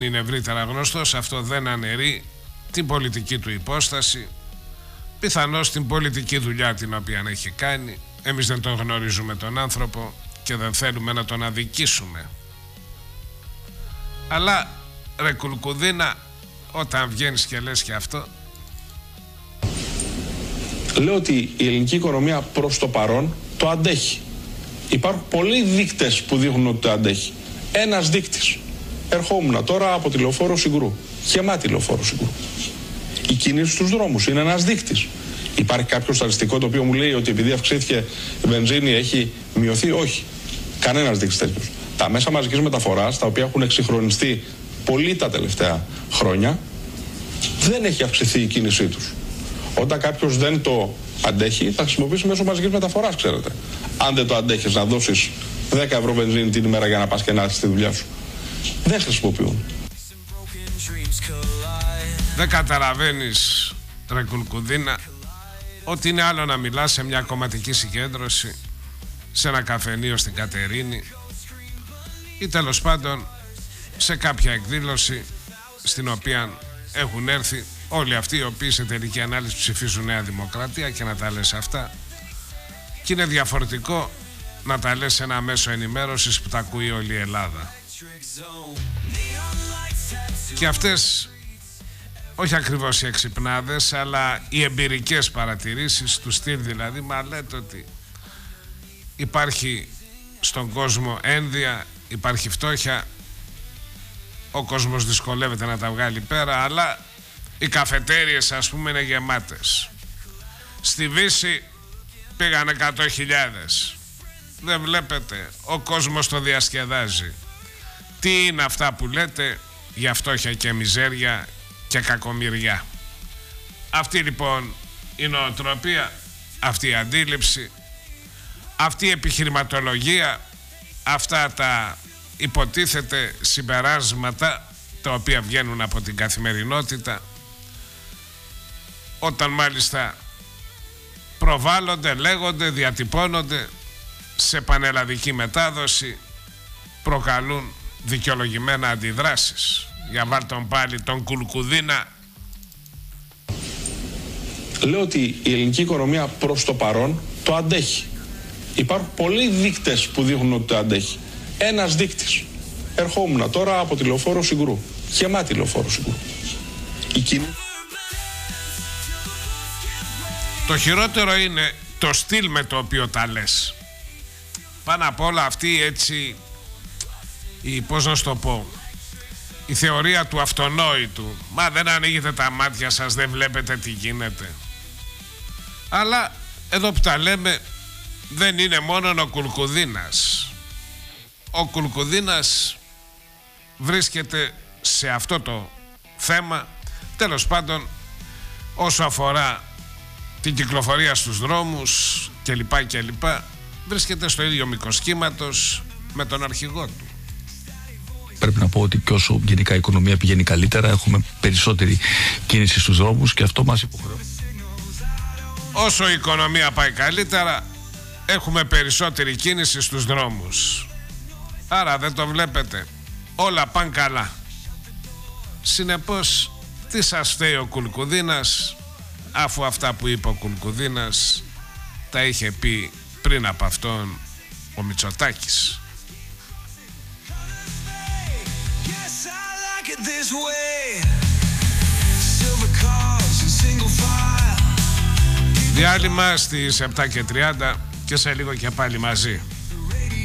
είναι ευρύτερα γνωστός, αυτό δεν αναιρεί την πολιτική του υπόσταση, πιθανώς την πολιτική δουλειά την οποία έχει κάνει. Εμείς δεν τον γνωρίζουμε τον άνθρωπο και δεν θέλουμε να τον αδικήσουμε. Αλλά ρε Κουλκουδίνα, όταν βγαίνεις και λες και αυτό. Λέω ότι η ελληνική οικονομία προς το παρόν το αντέχει. Υπάρχουν πολλοί δείκτες που δείχνουν ότι το αντέχει. Ένας δείκτης. Ερχόμουν τώρα από τη Λεωφόρο Συγκρού. Γεμάτη Λεωφόρο Συγκρού. Η κίνηση στους δρόμους είναι ένας δείκτης. Υπάρχει κάποιο στατιστικό το οποίο μου λέει ότι επειδή αυξήθηκε η βενζίνη έχει μειωθεί? Όχι. Κανένας δείκτης τέτοιος. Τα μέσα μαζικής μεταφοράς, τα οποία έχουν εξυγχρονιστεί πολύ τα τελευταία χρόνια, δεν έχει αυξηθεί η κίνησή τους. Όταν κάποιος δεν το αντέχει, θα χρησιμοποιήσει μέσω μαζικής μεταφοράς, ξέρετε. Αν δεν το αντέχεις να δώσεις 10 ευρώ βενζίνη την ημέρα για να πας και να έρθεις στη δουλειά σου, δεν χρησιμοποιούν. Δεν καταλαβαίνεις, ρε Κουλκουδίνα, ότι είναι άλλο να μιλάς σε μια κομματική συγκέντρωση, σε ένα καφενείο στην Κατερίνη ή τέλος πάντων σε κάποια εκδήλωση στην οποία έχουν έρθει όλοι αυτοί οι οποίοι σε τελική ανάλυση ψηφίζουν Νέα Δημοκρατία, και να τα λες αυτά. Και είναι διαφορετικό να τα λες σε ένα μέσο ενημέρωσης που τα ακούει όλη η Ελλάδα. Και αυτές, όχι ακριβώς οι εξυπνάδες, αλλά οι εμπειρικές παρατηρήσεις του στυλ, δηλαδή, μα λέτε ότι υπάρχει στον κόσμο ένδια, υπάρχει φτώχεια, ο κόσμος δυσκολεύεται να τα βγάλει πέρα, αλλά οι καφετέριες, ας πούμε, είναι γεμάτες. Στη Βύση πήγαν 100.000. Δεν βλέπετε, ο κόσμος το διασκεδάζει. Τι είναι αυτά που λέτε για φτώχεια και μιζέρια και κακομοιριά? Αυτή λοιπόν η νοοτροπία, αυτή η αντίληψη, αυτή η επιχειρηματολογία, αυτά τα υποτίθεται συμπεράσματα τα οποία βγαίνουν από την καθημερινότητα, όταν μάλιστα προβάλλονται, λέγονται, διατυπώνονται σε πανελλαδική μετάδοση, προκαλούν δικαιολογημένα αντιδράσεις. Για βάλ' τον πάλι τον Κουλκουδίνα. Λέω ότι η ελληνική οικονομία προς το παρόν το αντέχει. Υπάρχουν πολλοί δείκτες που δείχνουν ότι το αντέχει. Ένας δείκτης. Ερχόμουν τώρα από τη Λεωφόρο Συγκρού. Γεμάτη Λεωφόρο Συγκρού. Το χειρότερο είναι το στυλ με το οποίο τα λες. Πάνω απ' όλα αυτή έτσι, πώς να σου το πω, η θεωρία του αυτονόητου. Μα δεν ανοίγετε τα μάτια σας, δεν βλέπετε τι γίνεται? Αλλά εδώ που τα λέμε δεν είναι μόνο ο Κουλκουδίνας. Ο Κουλκουδίνας βρίσκεται σε αυτό το θέμα, τέλος πάντων, όσο αφορά την κυκλοφορία στους δρόμους κλπ, βρίσκεται στο ίδιο μήκος κύματος με τον αρχηγό του. Πρέπει να πω ότι και όσο γενικά η οικονομία πηγαίνει καλύτερα, έχουμε περισσότερη κίνηση στους δρόμους και αυτό μας υποχρεώνει. Όσο η οικονομία πάει καλύτερα, έχουμε περισσότερη κίνηση στους δρόμους. Άρα δεν το βλέπετε? Όλα πάνε καλά. Συνεπώς, τι σας φταίει ο Κουλκουδίνας, αφού αυτά που είπε ο Κουλκουδίνας τα είχε πει πριν από αυτόν ο Μητσοτάκης. Διάλειμμα στις 7:30 και σε λίγο και πάλι μαζί.